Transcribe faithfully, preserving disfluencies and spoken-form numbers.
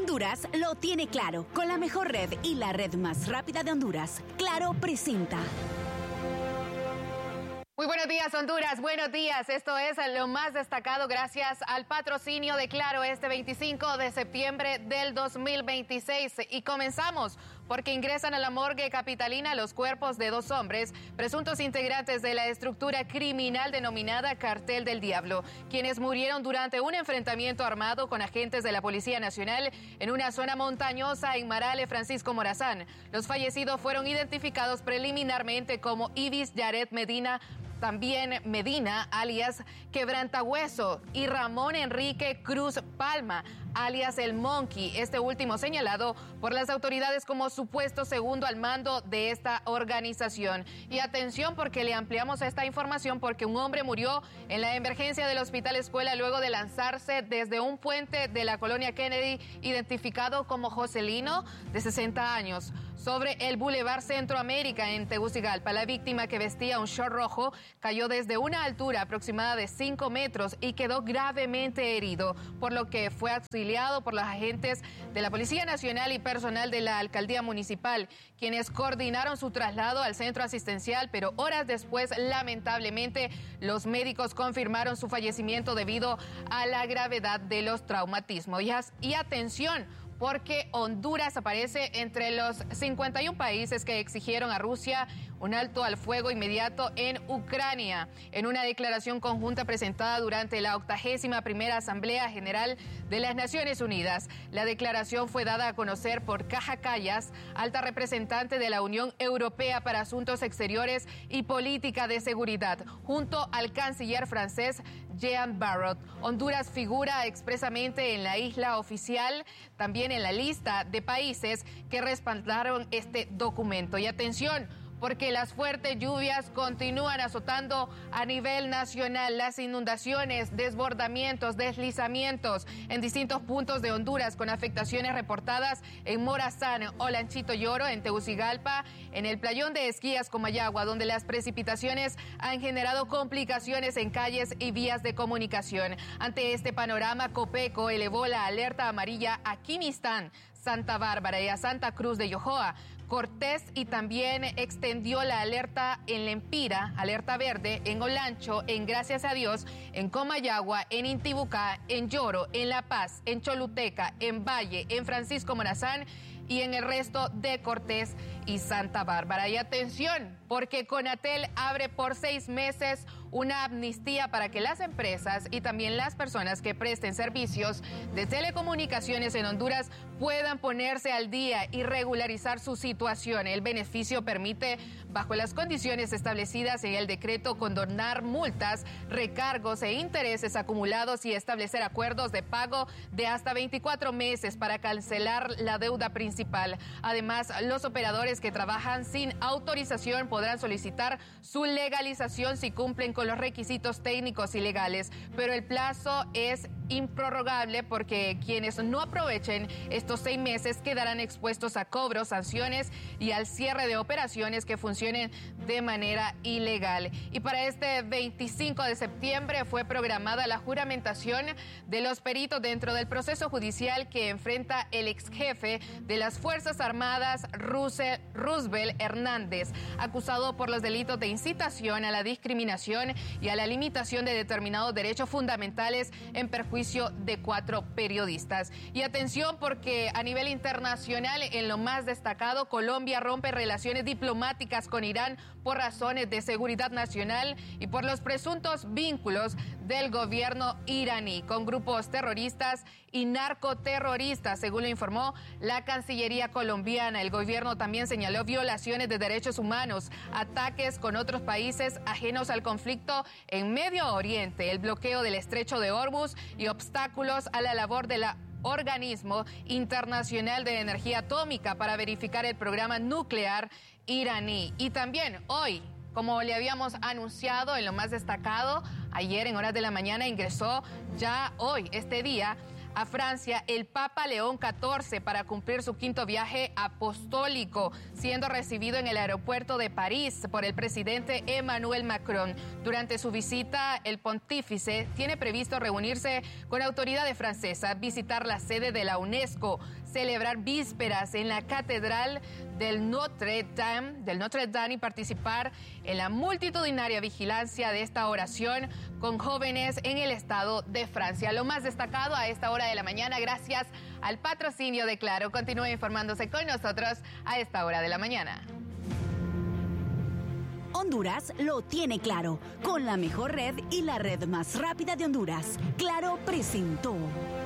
Honduras lo tiene claro. Con la mejor red y la red más rápida de Honduras, Claro presenta. Muy buenos días, Honduras. Buenos días. Esto es lo más destacado gracias al patrocinio de Claro este veinticinco de septiembre del dos mil veintiséis. Y comenzamos porque ingresan a la morgue capitalina los cuerpos de dos hombres, presuntos integrantes de la estructura criminal denominada Cartel del Diablo, quienes murieron durante un enfrentamiento armado con agentes de la Policía Nacional en una zona montañosa en Marale, Francisco Morazán. Los fallecidos fueron identificados preliminarmente como Ibis Yaret Medina, también Medina, alias Quebrantahueso, y Ramón Enrique Cruz Palma, alias El Monkey, este último señalado por las autoridades como supuesto segundo al mando de esta organización. Y atención porque le ampliamos esta información porque un hombre murió en la emergencia del Hospital Escuela luego de lanzarse desde un puente de la colonia Kennedy, identificado como Joselino, de sesenta años, sobre el Boulevard Centroamérica en Tegucigalpa. La víctima, que vestía un short rojo, cayó desde una altura aproximada de cinco metros y quedó gravemente herido, por lo que fue auxiliado por los agentes de la Policía Nacional y personal de la Alcaldía Municipal, quienes coordinaron su traslado al centro asistencial, pero horas después, lamentablemente, los médicos confirmaron su fallecimiento debido a la gravedad de los traumatismos. Y atención, porque Honduras aparece entre los cincuenta y uno países que exigieron a Rusia un alto al fuego inmediato en Ucrania. En una declaración conjunta presentada durante la octagésima primera Asamblea General de las Naciones Unidas, la declaración fue dada a conocer por Kaja Kallas, alta representante de la Unión Europea para Asuntos Exteriores y Política de Seguridad, junto al canciller francés Jean Barrot. Honduras figura expresamente en la isla oficial, también en la lista de países que respaldaron este documento. Y atención, porque las fuertes lluvias continúan azotando a nivel nacional. Las inundaciones, desbordamientos, deslizamientos en distintos puntos de Honduras, con afectaciones reportadas en Morazán, Olanchito Lloro, en Tegucigalpa, en el playón de Esquías, Comayagua, donde las precipitaciones han generado complicaciones en calles y vías de comunicación. Ante este panorama, Copeco elevó la alerta amarilla a Quimistán, Santa Bárbara y a Santa Cruz de Yojoa, Cortés, y también extendió la alerta en Lempira, alerta verde, en Olancho, en Gracias a Dios, en Comayagua, en Intibucá, en Lloro, en La Paz, en Choluteca, en Valle, en Francisco Morazán y en el resto de Cortés y Santa Bárbara. Y atención, porque Conatel abre por seis meses una amnistía para que las empresas y también las personas que presten servicios de telecomunicaciones en Honduras puedan ponerse al día y regularizar su situación. El beneficio permite, bajo las condiciones establecidas en el decreto, condonar multas, recargos e intereses acumulados y establecer acuerdos de pago de hasta veinticuatro meses para cancelar la deuda principal. Además, los operadores que trabajan sin autorización podrán solicitar su legalización si cumplen con los requisitos técnicos y legales, pero el plazo es improrrogable porque quienes no aprovechen estos seis meses quedarán expuestos a cobros, sanciones y al cierre de operaciones que funcionen de manera ilegal. Y para este veinticinco de septiembre fue programada la juramentación de los peritos dentro del proceso judicial que enfrenta el ex jefe de las Fuerzas Armadas, Russell, Roosevelt Hernández, acusado por los delitos de incitación a la discriminación y a la limitación de determinados derechos fundamentales en perjuicio de cuatro periodistas. Y atención, porque a nivel internacional, en lo más destacado, Colombia rompe relaciones diplomáticas con Irán por razones de seguridad nacional y por los presuntos vínculos del gobierno iraní con grupos terroristas y narcoterroristas, según lo informó la Cancillería colombiana. El gobierno también señaló violaciones de derechos humanos, ataques con otros países ajenos al conflicto en Medio Oriente, el bloqueo del Estrecho de Hormuz y obstáculos a la labor de la Organismo Internacional de Energía Atómica para verificar el programa nuclear iraní. Y también hoy, como le habíamos anunciado en lo más destacado, ayer en horas de la mañana ingresó ya hoy, este día, a Francia el Papa León catorce para cumplir su quinto viaje apostólico, siendo recibido en el aeropuerto de París por el presidente Emmanuel Macron. Durante su visita, el pontífice tiene previsto reunirse con autoridades francesas, visitar la sede de la UNESCO, celebrar vísperas en la Catedral del Notre Dame, del Notre Dame y participar en la multitudinaria vigilancia de esta oración con jóvenes en el estado de Francia. Lo más destacado a esta hora de la mañana, gracias al patrocinio de Claro. Continúe informándose con nosotros a esta hora de la mañana. Honduras lo tiene claro, con la mejor red y la red más rápida de Honduras. Claro presentó.